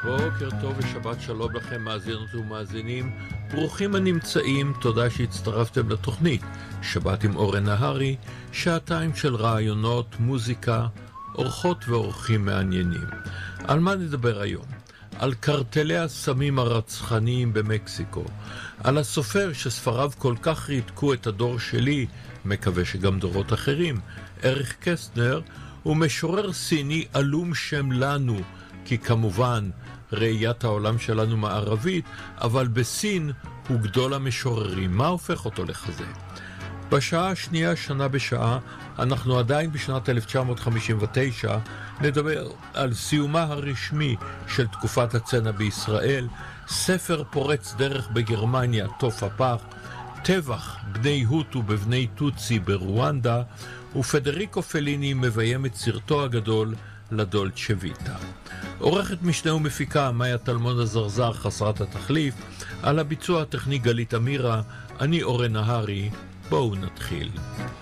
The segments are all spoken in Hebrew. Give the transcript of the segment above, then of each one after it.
בוקר טוב ושבת שלום לכם מאזינות ומאזינים, ברוכים הנמצאים, תודה שהצטרפתם לתוכנית שבת עם אורן נהרי, שעתיים של רעיונות, מוזיקה, אורחות ואורחים מעניינים. על מה נדבר היום? על קרטלי הסמים הרצחניים במקסיקו, על הסופר שספריו כל כך ריתקו את הדור שלי, מקווה שגם דורות אחרים, אריך קסטנר, ומשורר סיני עלום שם לנו, כי כמובן ראיית העולם שלנו מערבית, אבל בסין הוא גדול המשוררים. מה הופך אותו לכזה? בשעה השנייה, שנה בשעה, אנחנו עדיין בשנת 1959, נדבר על סיומה הרשמי של תקופת הצנע בישראל, ספר פורץ דרך בגרמניה, תוף הפח, טבח בני הוטו בבני טוצי ברואנדה, ופדריקו פליני מביים את סרטו הגדול לדולצ'ה ויטה. עורכת משנה ומפיקה מאיה טלמון הזרזר חסרת התחליף, על הביצוע הטכני גלית אמירה, אני אורן נהרי, בואו נתחיל.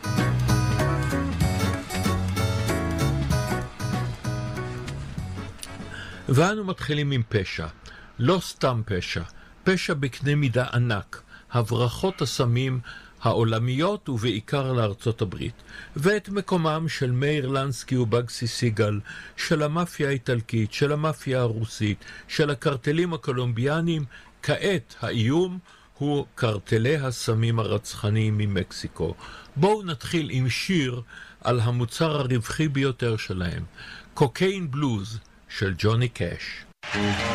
ואנו מתחילים עם פשע, לא סתם פשע, פשע בקנה מידה ענק, הברחות הסמים העולמיות ובעיקר לארצות הברית, ואת מקומם של מאיר לנסקי ובגסי סיגל, של המאפיה האיטלקית, של המאפיה הרוסית, של הקרטלים הקולומביאנים. כעת האיום הוא קרטלי הסמים הרצחניים ממקסיקו. בואו נתחיל עם שיר על המוצר הרווחי ביותר שלהם, קוקיין בלוז של ג'וני קאש.